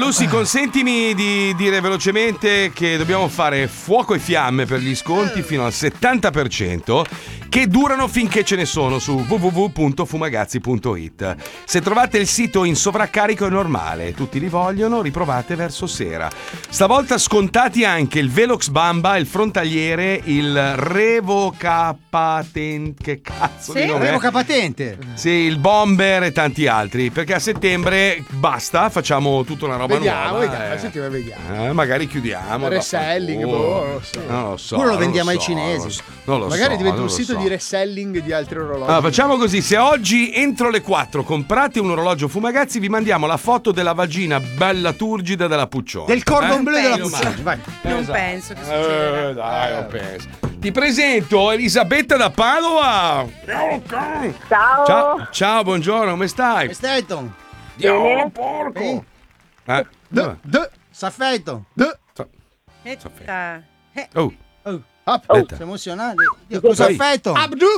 Lucy, consentimi di dire velocemente che dobbiamo fare fuoco e fiamme per gli sconti fino al 70% che durano finché ce ne sono su www.fumagazzi.it. Se trovate il sito in sovraccarico è normale, tutti li vogliono, riprovate verso sera. Stavolta scontati anche il Velox Bamba, il frontaliere, il Revocapatente, che cazzo di nome è? Revocapatente. Sì, il Bomber e tanti altri, perché a settembre basta, facciamo tutta una roba nuova. Vediamo. Magari chiudiamo. Reselling, non lo so. Quello lo vendiamo ai cinesi. Non lo so. Magari diventa un non lo sito so. di reselling di altri orologi. Allora, facciamo così, se oggi entro le 4 comprate un orologio Fumagazzi, vi mandiamo la foto della vagina bella turgida della Puccione. Del cordon bleu della penso. Puccione, vai. Non penso che succeda. Dai, non penso. Ti presento Elisabetta da Padova. Ciao. Ciao, buongiorno, come stai? Staton. Bene. Porco. Saffetto. Etta. Oh. Sei emozionato. Dio, cosa Vai. affetto?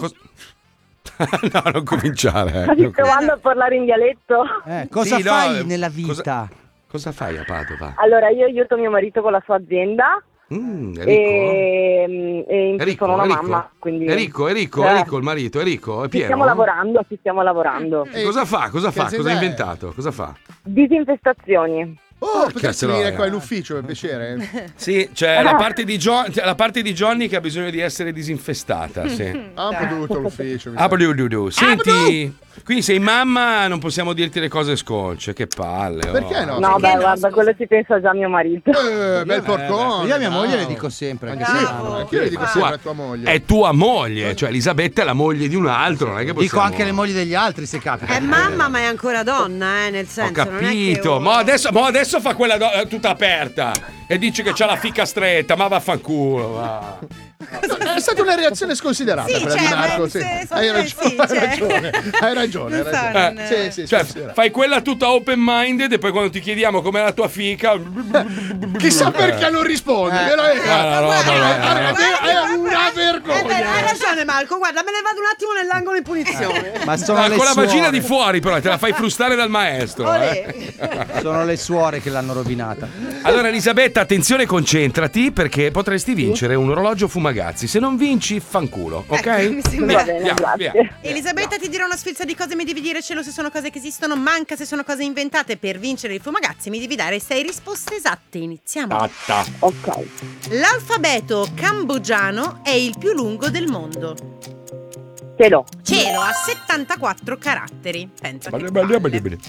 No, non cominciare. Stai provando a parlare in dialetto? Cosa Sì, no, fai nella vita? Cosa fai a Padova? Allora, io aiuto mio marito con la sua azienda È ricco? e in più sono una È ricco? mamma. Quindi... È ricco il marito, è ricco, è Ci pieno. stiamo lavorando. Cosa fa? Cosa ha azienda è? inventato? Cosa fa? Disinfestazioni. Oh, potresti cazzo, venire no, qua in ufficio per piacere? Sì, c'è la parte di Johnny che ha bisogno di essere disinfestata. Sì. Tutto l'ufficio. mi Ah, sa. Senti, quindi sei mamma, non possiamo dirti le cose sconce, che palle. Perché no? No, beh, guarda, quello ci pensa già mio marito. Bel porcone. Io a mia moglie bravo. le dico sempre. Anche Anche sì, se- anche io le dico sempre a tua moglie. È tua moglie, cioè Elisabetta è la moglie di un altro, non è che possiamo... Dico anche le mogli degli altri se capita. È mamma, ma è ancora donna, nel Ho senso. Non è che capito, uno- ma adesso fa quella tutta aperta e dice che c'ha la fica stretta, ma vaffanculo, va. È stata una reazione sconsiderata Sì, quella di cioè, Marco. ma Sì. se- Hai ragione, sì, hai cioè. ragione. Hai ragione. Non so, non- Sì, Cioè, sconsiderata. fai quella tutta open minded e poi quando ti chiediamo com'è la tua fica... Chissà perché non rispondi, veramente. la roba, È una È vero, vergogna. hai ragione Marco, guarda, me ne vado un attimo nell'angolo in punizione. Ma sono le con la vagina suore. di fuori però te la fai frustare dal maestro. Sono le suore che l'hanno rovinata. Allora Elisabetta, attenzione, concentrati perché potresti vincere un orologio Fumagazzi. Se non vinci, fanculo, ok? Ecco, mi sembra- Va bene, grazie. Elisabetta, ti dirò una sfilza di cose, mi devi dire cielo se sono cose che esistono, manca se sono cose inventate. Per vincere il Fumagazzi mi devi dare 6 risposte esatte. Iniziamo. Ok. L'alfabeto cambogiano è il più lungo del mondo. Cielo ha 74 caratteri. Pensa che palle.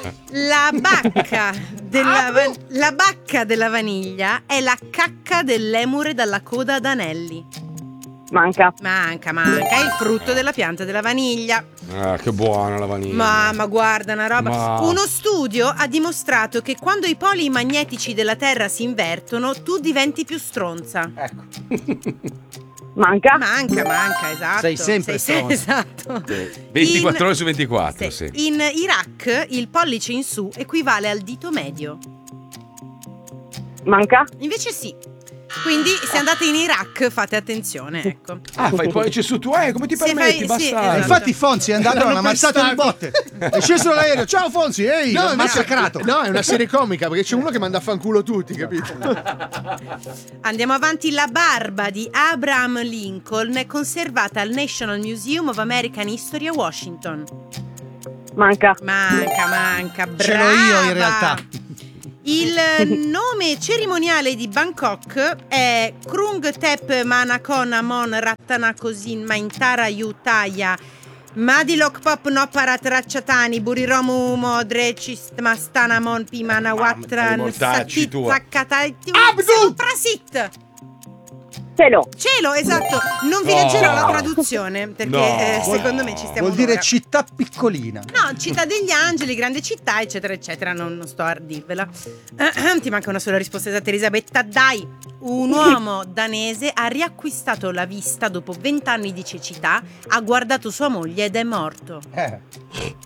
La bacca della vaniglia è la cacca dell'emure dalla coda ad anelli. Manca. Manca, è il frutto della pianta della vaniglia. Ah, che buona la vaniglia. Ma guarda una roba. Ma- Uno studio ha dimostrato che quando i poli magnetici della Terra si invertono, tu diventi più stronza. Ecco. Manca. Manca, esatto. Sei sempre stronza. Esatto. 24 In- ore su 24, sì. In Iraq il pollice in su equivale al dito medio. Manca. Invece sì. Quindi se andate in Iraq fate attenzione, ecco. Ah, fai il pollice su tu, come ti Sì, permetti, fai- sì, bastardo? esatto. Infatti Fonzi è andato e l'hanno ammazzato in botte. È sceso dall'aereo. Ciao Fonzi, ehi, l'ho massacrato. No, è una serie comica perché c'è uno che manda a fanculo tutti, capito? Andiamo avanti. La barba di Abraham Lincoln è conservata al National Museum of American History a Washington. Manca. Manca, Ce brava. l'ho io in realtà. Il nome cerimoniale di Bangkok è Krung Thep Manakon Amon Rattanakosin Maintara Yutaya Madilok Pop Noparat Ratchatani Buriromu Modre Cistmastanamon Pimana Watran mortacci tua. Sattizakatati Abdu! Prasit. Cielo. Esatto. Non vi leggerò la traduzione perché No. secondo me ci stiamo Vuol dire un'ora. città piccolina. No, città degli angeli, grande città, eccetera, eccetera. Non sto a dirvela. Ti manca una sola risposta esatta, Elisabetta. Dai! Un uomo danese ha riacquistato la vista dopo 20 anni di cecità, ha guardato sua moglie ed è morto.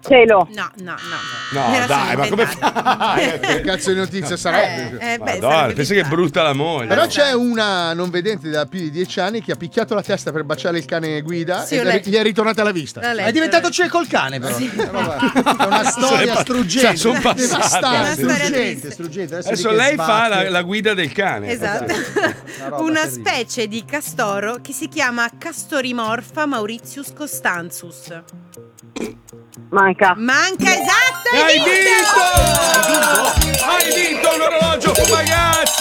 Cielo. No. No, Me la dai, sono ma come inventata. fai? Che cazzo di notizia sarebbe? Madonna, sarebbe pensa che è bizarro. brutta la moglie. Però c'è una non vedente da più di 10 anni che ha picchiato la testa per baciare il cane guida Sì, e ho letto. gli è ritornata la vista. L'ho letto, È diventato l'ho letto. cieco il cane, però. È una storia struggente. Sono Una passate. storia Struggente, triste. struggente. Adesso lei fa la guida del cane. Esatto. roba Una terribile. specie di castoro che si chiama Castorimorpha mauritius costanzus. Manca. Manca, esatto, hai Hai vinto! vinto! Hai vinto un orologio, ragazzi!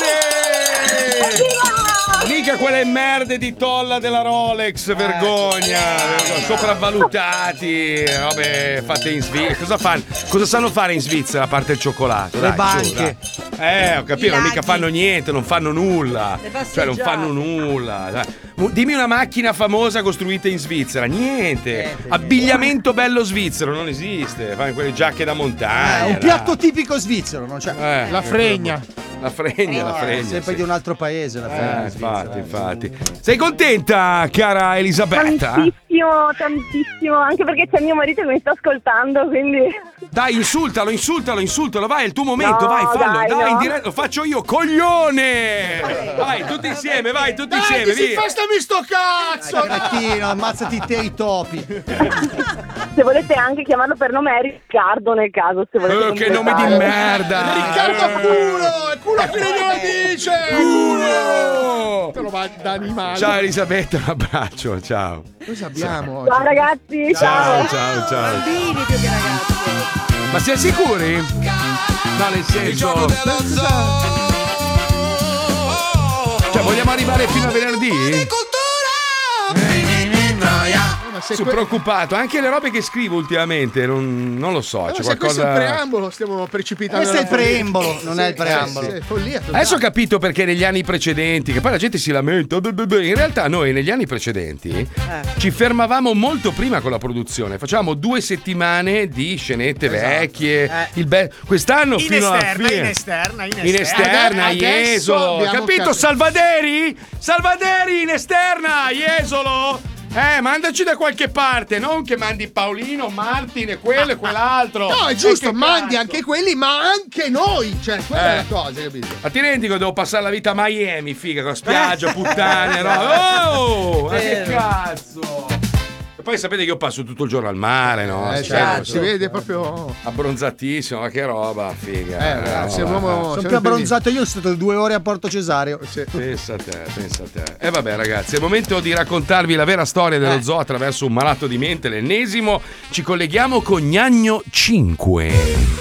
Mica quelle merde di tolla della Rolex, vergogna! Sopravvalutati, robe fatte in Svizzera. Cosa fanno? Cosa sanno fare in Svizzera a parte il cioccolato? Le Dai, banche. su, dai. Ho capito, I mica laghi. fanno niente, non fanno nulla. Le Cioè, non fanno nulla. Dai. Dimmi una macchina famosa costruita in Svizzera. Niente. Abbigliamento bello svizzero non esiste. Fanno quelle giacche da montagna. Un dai. piatto tipico svizzero, non c'è. La fregna. La fregna, la fregna. Sempre sì. di un altro paese la fregna. Infatti. Sei contenta, cara Elisabetta? Tantissimo, anche perché c'è mio marito che mi sta ascoltando, quindi... Dai, insultalo, vai, è il tuo momento, No, vai, fallo. dai, Dai, no. in diretta, lo faccio io, coglione! Vai, tutti insieme, Dai, via. festami sto cazzo! Cretino, ammazzati te i topi. Se volete anche chiamarlo per nome è Riccardo nel caso, se volete. Che nome di completare. merda! Riccardo culo! E culo a chi non glielo dice! Culo! Te lo va da animale. Ciao Elisabetta, un abbraccio, ciao. Cosa abbiamo oggi? Ciao ragazzi, ciao. Ciao. Bambini più che ragazzi. Ma siete sicuri? No, nel senso. Cioè, vogliamo arrivare fino a venerdì? Ma se Sono preoccupato, anche le robe che scrivo ultimamente, non lo so. C'è se questo è il qualcosa. preambolo, stiamo precipitando. Questo è il nella follia. preambolo, non è il preambolo. Sì, follia totale. Adesso ho capito perché negli anni precedenti, che poi la gente si lamenta, in realtà noi negli anni precedenti ci fermavamo molto prima con la produzione, facevamo 2 settimane di scenette vecchie, quest'anno fino alla fine. in esterna. In esterna, Adesso Jesolo, abbiamo capito? capito. Salvaderi in esterna, Jesolo. Mandaci da qualche parte, non che mandi Paolino, Martin e quello e quell'altro. No, è giusto, Che mandi cazzo? anche quelli, ma anche noi. Cioè, quella è la cosa, capito? Ma ti rendi che devo passare la vita a Miami, figa, con spiaggia, puttane, no? Oh, ma che cazzo! E poi sapete che io passo tutto il giorno al mare, no? Certo, si vede proprio. Abbronzatissimo, ma che roba, figa. Ragazzi, è un uomo. Sono più abbronzato io, sono stato 2 ore a Porto Cesareo. Pensa a te. E vabbè, ragazzi, è il momento di raccontarvi la vera storia dello zoo attraverso un malato di mente, l'ennesimo. Ci colleghiamo con Gnagno 5.